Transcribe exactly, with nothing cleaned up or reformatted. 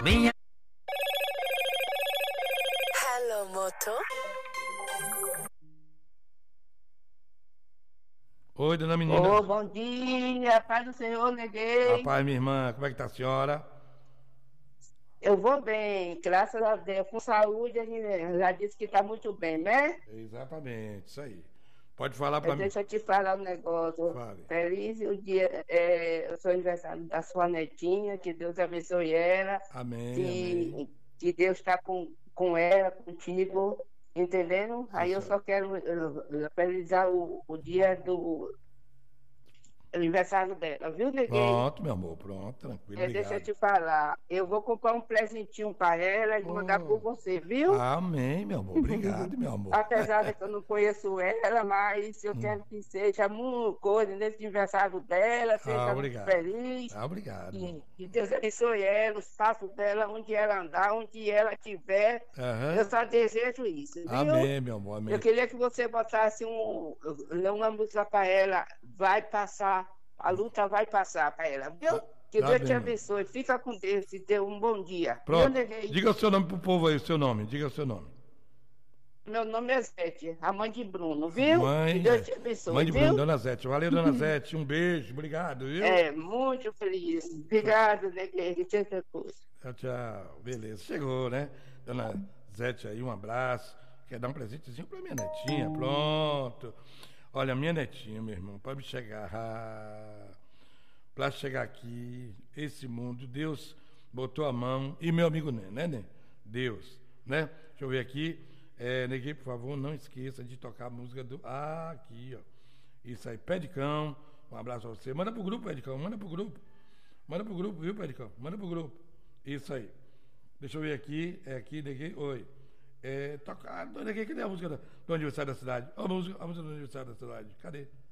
Minha Hello, moto. Oi, dona menina. Ô, bom dia, paz do Senhor, neguei. Rapaz, minha irmã, como é que tá a senhora? Eu vou bem, graças a Deus, com saúde, a gente já disse que tá muito bem, né? Exatamente, isso aí. Pode falar pra Mas mim. deixa eu te falar um negócio. Fale. Feliz o dia, é, o seu aniversário da sua netinha, que Deus abençoe ela, Amém, amém. que, que Deus está com, com ela, contigo, entendendo? Sim, Aí eu senhora. só quero eh, felizar o, o dia do aniversário dela, viu, neguei? Pronto, meu amor, pronto, tranquilo, É, deixa eu obrigado. te falar, eu vou comprar um presentinho para ela e mandar por Oh, você, viu? amém, meu amor, obrigado, meu amor. Apesar de que eu não conheço ela, mas eu quero que seja muita coisa nesse aniversário dela, Ah, seja muito obrigado. feliz, Ah, obrigado, meu e amor. que Deus abençoe ela, os passos dela, onde ela andar, onde ela estiver. Eu Aham. só desejo isso, viu? Amém, meu amor, Eu amém. queria que você botasse um, uma música para ela, vai passar, a luta vai passar para ela, viu? Tá, Que tá Deus te bem, meu amor. abençoe, fica com Deus e dê um bom dia. Viu, Pronto, neguinho? diga o seu nome pro povo aí, o seu nome, diga o seu nome. Meu nome é Zete, a mãe de Bruno, A viu? Que mãe, Deus é, te mãe abençoe, de Bruno, viu? dona Zete. Valeu, dona Zete, um beijo, obrigado, viu? É, muito feliz. Obrigada, neguinho, que coisa. Tchau, tchau. Beleza, chegou, né? Dona Zete aí, um abraço. Quer dar um presentezinho pra minha netinha? Pronto. Olha, minha netinha, meu irmão, para me chegar, ah, para chegar aqui, esse mundo, Deus botou a mão, e meu amigo Né, né, Né? Deus, né? Deixa eu ver aqui. É, Neguei, por favor, não esqueça de tocar a música do. Ah, aqui, ó. Isso aí, Pé de Cão. Um abraço pra você. Manda pro grupo, Pé de Cão, manda pro grupo. Manda pro grupo, viu, Pé de Cão? Manda pro grupo. Isso aí. Deixa eu ver aqui. É aqui, Neguei. Oi. É, toca. Ah, Neguei, cadê a música do, do aniversário da cidade? A música, a música do aniversário da cidade. Cadê?